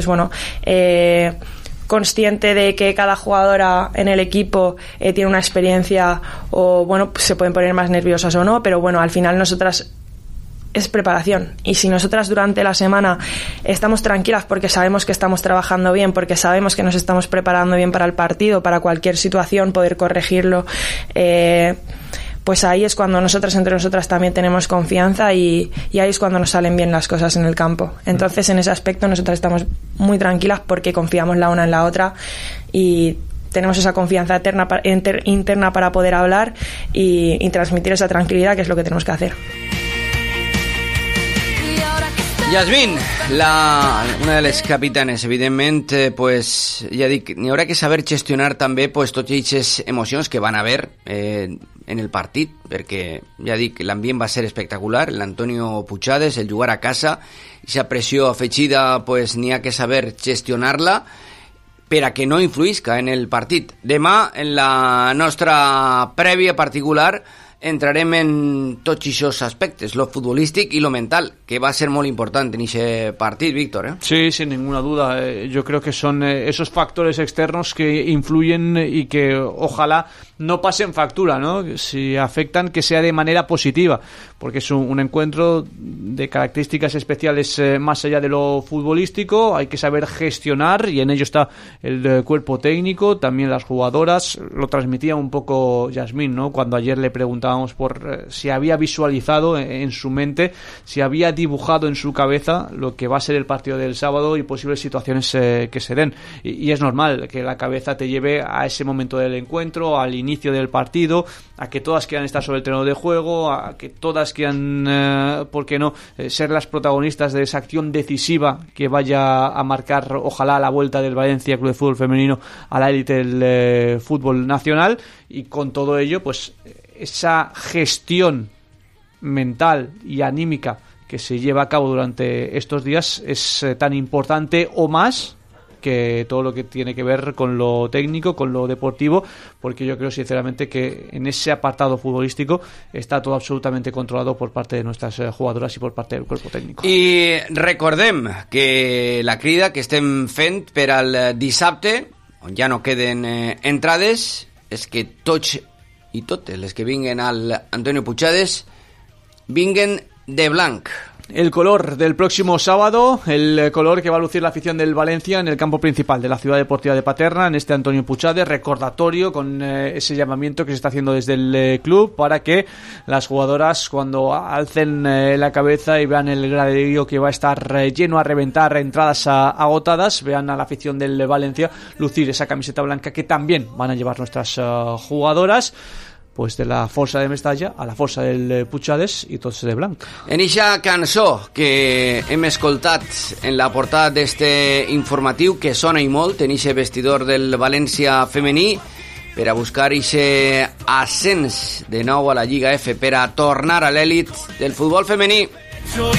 pues bueno, consciente de que cada jugadora en el equipo tiene una experiencia o bueno, pues se pueden poner más nerviosas o no, pero bueno, al final nosotras es preparación, y si nosotras durante la semana estamos tranquilas porque sabemos que estamos trabajando bien, porque sabemos que nos estamos preparando bien para el partido, para cualquier situación poder corregirlo, pues ahí es cuando nosotras entre nosotras también tenemos confianza y ahí es cuando nos salen bien las cosas en el campo. Entonces en ese aspecto nosotras estamos muy tranquilas porque confiamos la una en la otra y tenemos esa confianza interna para poder hablar y transmitir esa tranquilidad, que es lo que tenemos que hacer. Yasmin, una de les capitanes, evidentment, pues ja dic, n'hi haurà que saber gestionar també pues, totes aquestes emocions que van haver en el partit, perquè ja dic, l'ambient va ser espectacular, l'Antonio Puchades, el jugar a casa, aquesta pressió afegida, pues n'hi ha que saber gestionar-la per a que no influïsca en el partit. Demà, en la nostra prèvia particular, entrarem en tots aquests aspectes, lo futbolístic y lo mental, que va a ser muy importante en ese partido, Víctor, ¿eh? Sí, sin ninguna duda. Yo creo que son esos factores externos que influyen y que ojalá no pasen factura, ¿no? Si afectan, que sea de manera positiva, porque es un encuentro de características especiales más allá de lo futbolístico. Hay que saber gestionar y en ello está el cuerpo técnico, también las jugadoras. Lo transmitía un poco Yasmin, ¿no? Cuando ayer le preguntábamos por si había visualizado en su mente, si había dibujado en su cabeza lo que va a ser el partido del sábado y posibles situaciones que se den. Y es normal que la cabeza te lleve a ese momento del encuentro, al inicio del partido, a que todas quieran estar sobre el terreno de juego, a que todas quieran, ¿por qué no?, ser las protagonistas de esa acción decisiva que vaya a marcar, ojalá, la vuelta del Valencia Club de Fútbol Femenino a la élite del fútbol nacional. Y con todo ello, pues esa gestión mental y anímica que se lleva a cabo durante estos días es tan importante o más que todo lo que tiene que ver con lo técnico, con lo deportivo, porque yo creo sinceramente que en ese apartado futbolístico está todo absolutamente controlado por parte de nuestras jugadoras y por parte del cuerpo técnico. I recordem que la crida que estem fent per al dissabte, on ja no queden entrades, és que tots i totes les que vinguen al Antonio Puchades vinguen de blanc. El color del próximo sábado, el color que va a lucir la afición del Valencia en el campo principal de la Ciudad Deportiva de Paterna, en este Antonio Puchades, recordatorio con ese llamamiento que se está haciendo desde el club para que las jugadoras, cuando alcen la cabeza y vean el graderío que va a estar lleno a reventar, entradas agotadas, vean a la afición del Valencia lucir esa camiseta blanca que también van a llevar nuestras jugadoras, pues de la força de Mestalla a la força del Puchades i tots de blanc. En eixa cançó que hem escoltat en la portada d'este informatiu, que sona i molt en eixe vestidor del València femení, per a buscar eixe ascens de nou a la Lliga F, per a tornar a l'èlit del futbol femení.